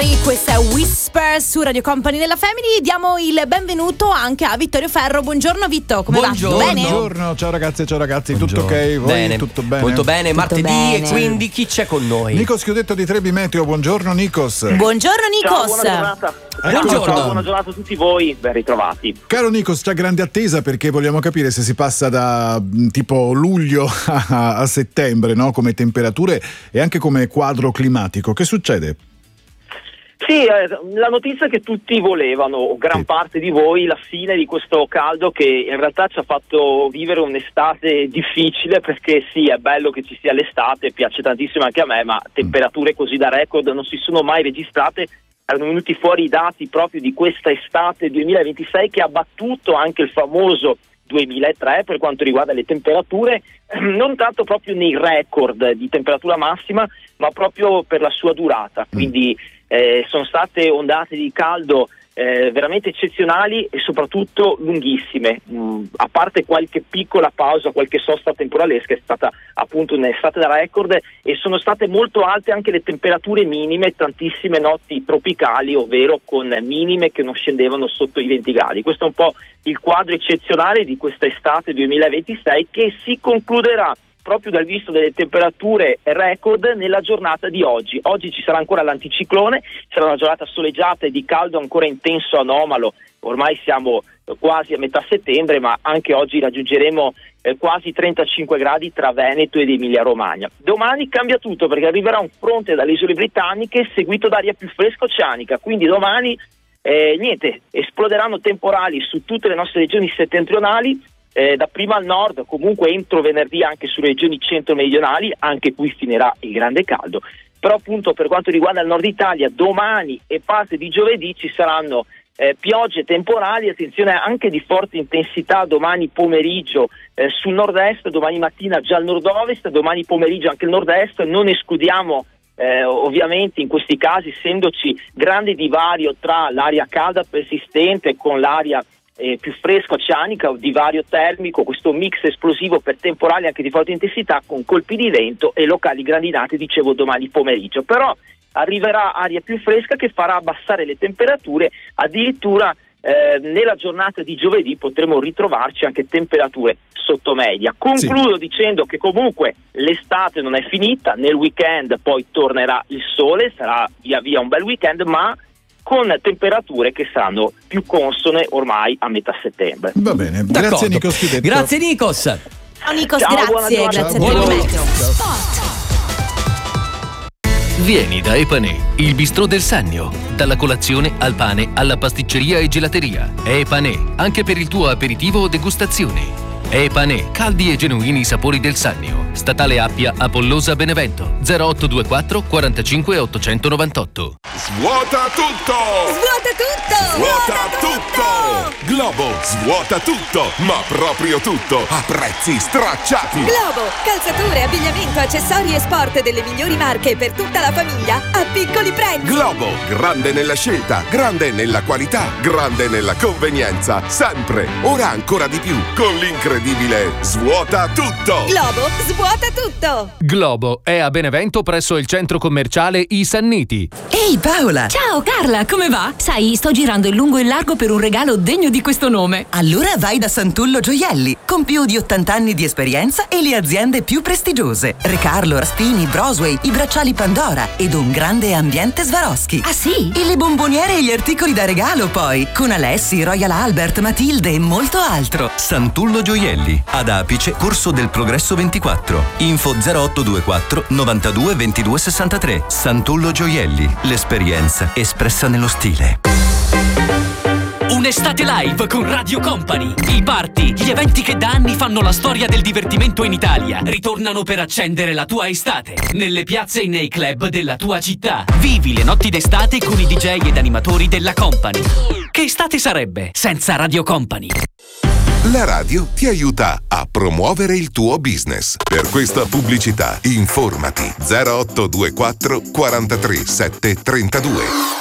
Lonely, questa è Whisper su Radio Company della Family. Diamo il benvenuto anche a Vittorio Ferro. Buongiorno Vitto, come va? Bene? Buongiorno, ciao ragazzi, buongiorno. Tutto ok? Voi? Bene. Tutto bene? Molto bene, Tutto martedì bene. E quindi chi c'è con noi? Nikos Chiudetto di Trebi Meteo, buongiorno Nikos. Buongiorno Nikos. Ciao, buona giornata. Buongiorno. Ciao, buona giornata a tutti voi, ben ritrovati. Caro Nikos, c'è grande attesa perché vogliamo capire se si passa da tipo luglio a settembre, no? Come temperature e anche come quadro climatico. Che succede? Sì, la notizia che tutti volevano, o gran parte di voi, la fine di questo caldo che in realtà ci ha fatto vivere un'estate difficile, perché sì, è bello che ci sia l'estate, piace tantissimo anche a me, ma temperature così da record non si sono mai registrate. Erano venuti fuori i dati proprio di questa estate 2026 che ha battuto anche il famoso 2003 per quanto riguarda le temperature, non tanto proprio nei record di temperatura massima, ma proprio per la sua durata. Quindi sono state ondate di caldo veramente eccezionali e soprattutto lunghissime, a parte qualche piccola pausa, qualche sosta temporalesca, è stata appunto un'estate da record, e sono state molto alte anche le temperature minime, tantissime notti tropicali, ovvero con minime che non scendevano sotto i 20 gradi. Questo è un po' il quadro eccezionale di questa estate 2026 che si concluderà proprio dal visto delle temperature record nella giornata di oggi. Oggi ci sarà ancora l'anticiclone, sarà una giornata soleggiata e di caldo ancora intenso, anomalo. Ormai siamo quasi a metà settembre, ma anche oggi raggiungeremo quasi 35 gradi tra Veneto ed Emilia Romagna. Domani cambia tutto perché arriverà un fronte dalle isole britanniche seguito da aria più fresca oceanica, quindi domani esploderanno temporali su tutte le nostre regioni settentrionali, da prima al nord, comunque entro venerdì anche sulle regioni centro-meridionali, anche qui finirà il grande caldo. Però appunto per quanto riguarda il nord Italia, domani e parte di giovedì ci saranno piogge temporali, attenzione anche di forte intensità domani pomeriggio sul nord-est, domani mattina già al nord-ovest, domani pomeriggio anche il nord-est. Non escludiamo ovviamente in questi casi, essendoci grande divario tra l'aria calda persistente con l'aria più fresca oceanica o divario termico, questo mix esplosivo per temporali anche di forte intensità con colpi di vento e locali grandinate, dicevo domani pomeriggio. Però arriverà aria più fresca che farà abbassare le temperature, addirittura nella giornata di giovedì potremo ritrovarci anche temperature sotto media. Concludo dicendo che comunque l'estate non è finita, nel weekend poi tornerà il sole, sarà via via un bel weekend, ma con temperature che saranno più consone ormai a metà settembre. Va bene, D'accordo. grazie Nikos Chiudetto. Grazie Nikos. Ciao Nikos, Ciao, buona grazie giornata. a te Buona per il giornata. meteo. Vieni da Epanè, il bistrò del Sannio. Dalla colazione al pane, alla pasticceria e gelateria. Epanè, anche per il tuo aperitivo o degustazione. Epanè, caldi e genuini sapori del Sannio. Statale Appia, Apollosa, Benevento. 0824 45 898. Svuota tutto! Svuota tutto! Svuota tutto! Globo svuota tutto, ma proprio tutto, a prezzi stracciati! Globo, calzature, abbigliamento, accessori e sport delle migliori marche per tutta la famiglia a piccoli prezzi. Globo, grande nella scelta, grande nella qualità, grande nella convenienza, sempre, ora ancora di più, con l'incredibile Svuota tutto! Globo, svuota tutto! Globo è a Benevento presso il centro commerciale I Sanniti. Ehi Paola! Ciao Carla, come va? Sai, sto girando in lungo e in largo per un regalo degno di questo nome. Allora vai da Santullo Gioielli, con più di 80 anni di esperienza e le aziende più prestigiose. Recarlo, Raspini, Brosway, i bracciali Pandora ed un grande ambiente Swarovski. Ah sì? E le bomboniere e gli articoli da regalo poi, con Alessi, Royal Albert, Matilde e molto altro. Santullo Gioielli, ad Apice, Corso del Progresso 24. Info 0824 92 22 63. Santullo Gioielli, l'esperienza espressa nello stile. Un'estate live con Radio Company. I party, gli eventi che da anni fanno la storia del divertimento in Italia, ritornano per accendere la tua estate nelle piazze e nei club della tua città. Vivi le notti d'estate con i DJ ed animatori della Company. Che estate sarebbe senza Radio Company? La radio ti aiuta a promuovere il tuo business. Per questa pubblicità informati 0824 43 732.